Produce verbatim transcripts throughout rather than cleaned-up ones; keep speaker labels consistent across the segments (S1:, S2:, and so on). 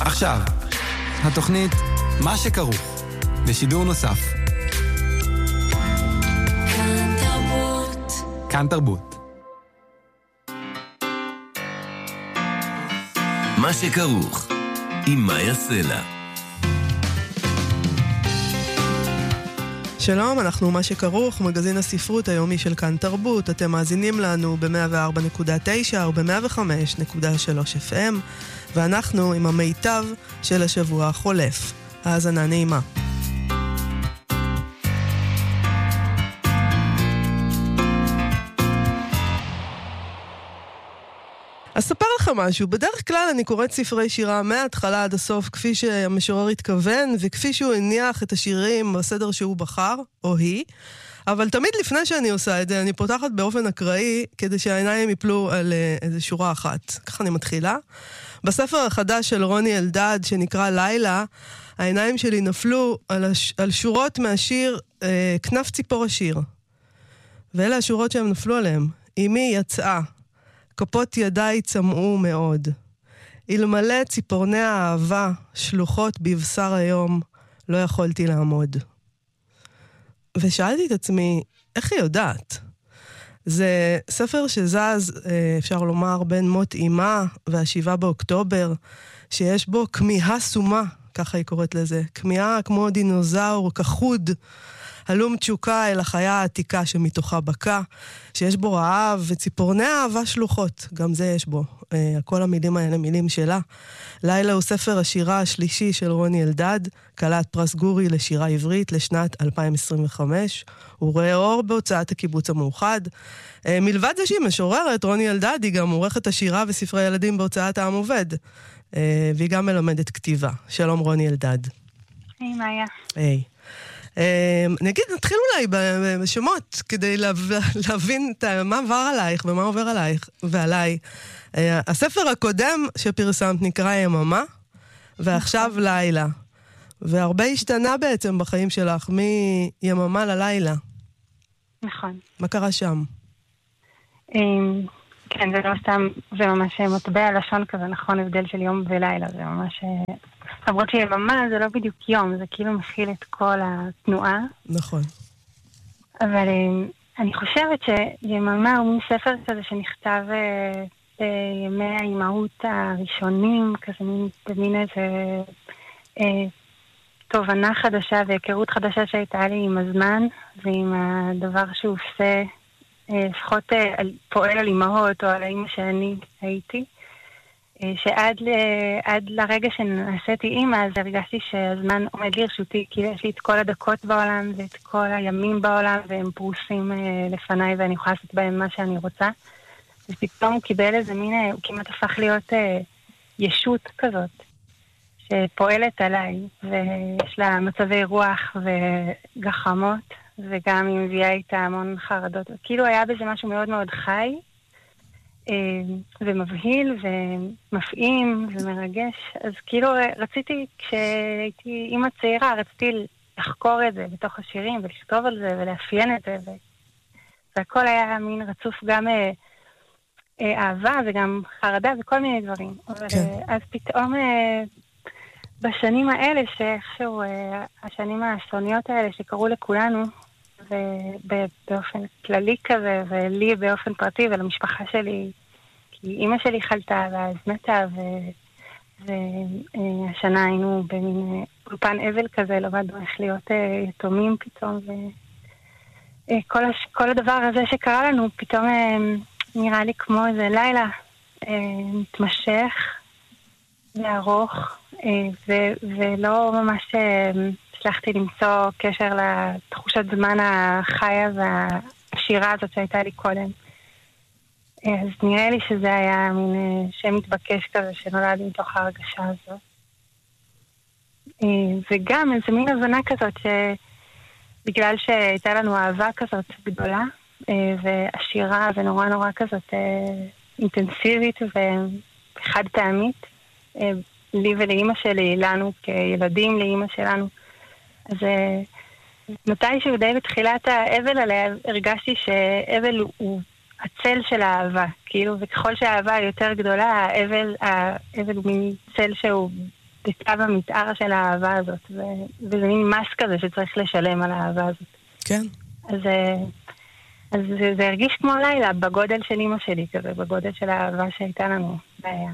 S1: עכשיו, התוכנית מה שכרוך, בשידור נוסף. כאן תרבות. כאן תרבות.
S2: מה שכרוך, עם מאיה סלע.
S3: שלום, אנחנו מה שכרוך, מגזין הספרות היומי של כאן תרבות. אתם מאזינים לנו ב-מאה וארבע נקודה תשע או ב-מאה וחמש נקודה שלוש אף אם, ואנחנו עם המיטב של השבוע החולף. האזנה נעימה. אספר לכם משהו, בדרך כלל אני קוראת ספרי שירה מההתחלה עד הסוף כפי שהמשורר התכוון וכפי שהוא הניח את השירים בסדר שהוא בחר, או היא, אבל תמיד לפני שאני עושה את זה אני פותחת באופן אקראי כדי שהעיניים יפלו על איזו שורה אחת. ככה אני מתחילה. בספר החדש של רוני אלדד שנקרא לילה, העיניים שלי נפלו על, הש... על שורות מהשיר אה, כנף ציפור השיר. ואלה השורות שהם נפלו עליהם. אמי יצאה. כפות ידיי צמאו מאוד. אלמלא ציפורני האהבה שלוחות בבשר היום, לא יכולתי לעמוד. ושאלתי את עצמי, איך היא יודעת? זה ספר שזז, אפשר לומר, בין מות אימה והשבעה באוקטובר, שיש בו כמיהה סומה, ככה היא קוראת לזה, כמיהה כמו דינוזאור כחוד, הלום תשוקה אל החיה העתיקה שמתוכה בקה, שיש בו רעב וציפורני אהבה שלוחות, גם זה יש בו. כל המילים האלה מילים שלה. לילה הוא ספר השירה השלישי של רוני אלדד, קלת פרס גורי לשירה עברית לשנת אלפיים עשרים וחמש. הוא רואה אור בהוצאת הקיבוץ המאוחד. מלבד זה שהיא משוררת, רוני אלדד היא גם עורכת השירה וספרי ילדים בהוצאת העם עובד. והיא גם מלמדת כתיבה. שלום רוני אלדד.
S4: היי מאיה.
S3: היי. נגיד, נתחיל אולי בשמות, כדי להבין מה עבר עלייך ומה עובר עלייך ועליי. הספר הקודם שפרסמת נקרא יממה, ועכשיו לילה. והרבה השתנה בעצם בחיים שלך, מיממה ללילה.
S4: נכון.
S3: מה קרה שם?
S4: כן, זה לא סתם, זה ממש מטבע לשון כזה, נכון, הבדל של יום ולילה, זה ממש... למרות שיממה זה לא בדיוק יום, זה כאילו מכיל את כל התנועה.
S3: נכון.
S4: אבל אני חושבת שיממה הוא מין ספר כזה שנכתב בימי האימהות הראשונים, כזה מין, במין איזה אה, תובנה חדשה והיכרות חדשה שהייתה לי עם הזמן, ועם הדבר שהוא עושה, אה, לפחות אה, פועל על אימהות או על האימא שאני הייתי. שעד ל... עד לרגע שנעשיתי אימא, אז הרגשתי שהזמן עומד לרשותי, כי יש לי את כל הדקות בעולם ואת כל הימים בעולם, והם פרוסים לפניי ואני יכולה לעשות בהם מה שאני רוצה. ופתאום הוא קיבל איזה מין, הוא כמעט הפך להיות ישות כזאת, שפועלת עליי, ויש לה מצבי רוח וגחמות, וגם היא מביאה איתה המון חרדות. כאילו היה בזה משהו מאוד מאוד חי, ומבהיל ומפעים ומרגש. אז כאילו רציתי, כשהייתי אימא צעירה, רציתי לחקור את זה בתוך השירים ולכתוב על זה ולאפיין את זה, והכל היה מין רצוף גם אהבה וגם חרדה וכל מיני דברים. אבל אז פתאום בשנים האלה, שאיכשהו השנים האסוניות האלה שקראו לכולנו, ובאופן כללי כזה, ולי באופן פרטי, ולמשפחה שלי, כי אימא שלי חלתה, ואז מתה, והשנה היינו במין אולפן אבל כזה, למדנו איך להיות יתומים פתאום, וכל הדבר הזה שקרה לנו, פתאום נראה לי כמו איזה לילה מתמשך וארוך, ולא ממש... הצלחתי למצוא קשר לתחושת זמן החיה והשירה הזאת שהייתה לי קודם. אז נראה לי שזה היה מין שם מתבקש כזה שנולד מתוך ההרגשה הזאת. וגם איזה מין הבנה כזאת שבגלל שהייתה לנו אהבה כזאת גדולה ועשירה ונורא נורא כזאת אינטנסיבית וחד פעמית, לי ולאמא שלי, לנו כילדים לאמא שלנו, אז מתישהו די בתחילת האבל עליה הרגשתי שאבל הוא הצל של האהבה, כאילו, וככל שהאהבה היא יותר גדולה, האבל, האבל הוא מין צל שהוא בקו המתאר של האהבה הזאת, ו- וזה מין מס כזה שצריך לשלם על האהבה הזאת.
S3: כן.
S4: אז, אז זה, זה הרגיש כמו לילה, בגודל של אמא שלי כזה, בגודל של האהבה שהייתה לנו. והיה,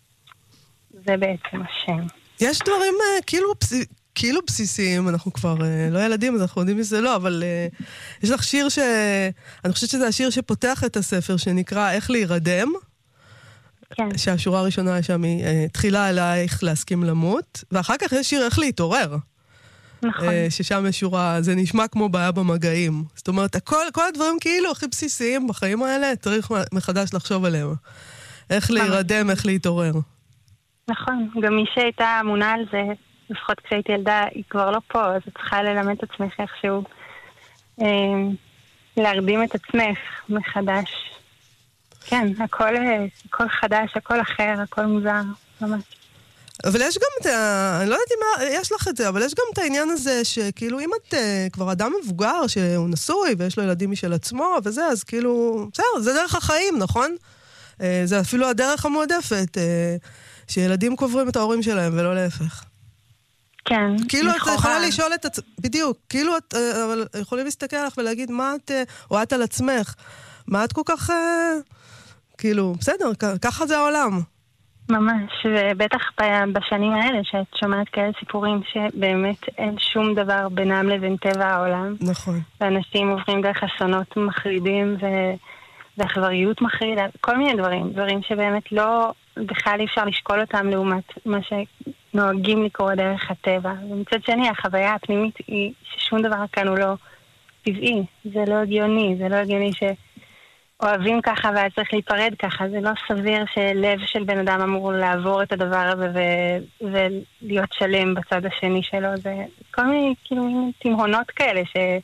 S4: זה בעצם השם.
S3: יש דברים uh, כאילו, בס... כאילו בסיסיים, אנחנו כבר uh, לא ילדים, אז אנחנו יודעים מזה לא, אבל uh, יש לך שיר ש... אני חושבת שזה השיר שפותח את הספר, שנקרא איך להירדם,
S4: כן.
S3: שהשורה הראשונה היא שם היא uh, תחילה אלייך להסכים למות, ואחר כך יש שיר איך להתעורר.
S4: נכון.
S3: Uh, ששם יש שורה, זה נשמע כמו בעיה במגעים. זאת אומרת, הכל, כל הדברים כאילו הכי בסיסיים בחיים האלה, צריך מחדש לחשוב עליהם. איך להירדם, איך להתעורר.
S4: נכון, גם מי שהייתה אמונה על זה, לפחות כשהייתי ילדה, היא כבר לא פה, אז את צריכה ללמד את עצמך איכשהו, אה, להרדים את עצמך מחדש. כן, הכל, הכל חדש, הכל אחר, הכל מוזר, ממש.
S3: אבל יש גם את ה... אני לא יודעת אם יש לך את זה, אבל יש גם את העניין הזה שכאילו אם את uh, כבר אדם מבוגר שהוא נשוי ויש לו ילדים משל עצמו וזה, אז כאילו, בסדר, זה דרך החיים, נכון? Uh, זה אפילו הדרך המועדפת, uh, שילדים קוברים את ההורים שלהם ולא להפך.
S4: כן.
S3: כאילו את יכולה לשאול את עצמך, בדיוק, כאילו את, אבל יכולים להסתכל עליך ולהגיד מה את, או את על עצמך, מה את כל כך, כאילו, בסדר, ככה זה העולם.
S4: ממש, ובטח בשנים האלה שאת שומעת כאלה סיפורים שבאמת אין שום דבר בינם לבין טבע העולם.
S3: נכון.
S4: ואנשים עוברים דרך אסונות מחרידים ו... ואכזריות מחרידה, כל מיני דברים, דברים שבאמת לא, בכלל אי אפשר לשקול אותם לעומת מה שנוהגים לקרוא דרך הטבע. ומצד שני, החוויה הפנימית היא ששום דבר כאן הוא לא טבעי, זה לא הגיוני, זה לא הגיוני שאוהבים ככה ואז צריך להיפרד ככה, זה לא סביר שלב של בן אדם אמור לעבור את הדבר הזה ו- ולהיות שלם בצד השני שלו, זה כל מיני כאילו תמהונות כאלה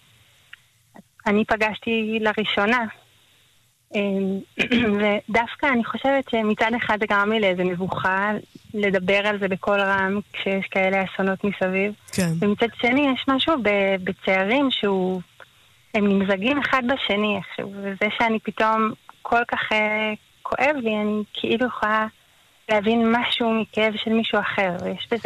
S4: שאני פגשתי לראשונה. ודווקא אני חושבת שמצד אחד זה גרם לי לאיזה מבוכה לדבר על זה בכל רם כשיש כאלה אסונות מסביב.
S3: כן.
S4: ומצד שני יש משהו בצערים שהוא, הם נמזגים אחד בשני איכשהו, וזה שאני פתאום כל כך כואב לי, אני כאילו יכולה להבין משהו מכאב של מישהו אחר, ויש בזה